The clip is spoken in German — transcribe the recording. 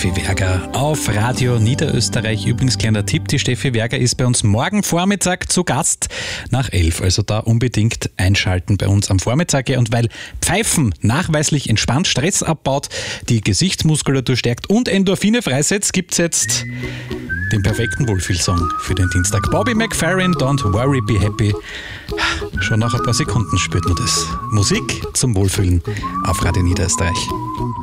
Steffi Werger auf Radio Niederösterreich. Übrigens, kleiner Tipp, die Steffi Werger ist bei uns morgen Vormittag zu Gast nach 11. Also da unbedingt einschalten bei uns am Vormittag. Und weil Pfeifen nachweislich entspannt, Stress abbaut, die Gesichtsmuskulatur stärkt und Endorphine freisetzt, gibt es jetzt den perfekten Wohlfühlsong für den Dienstag. Bobby McFerrin, Don't Worry, Be Happy. Schon nach ein paar Sekunden spürt man das. Musik zum Wohlfühlen auf Radio Niederösterreich.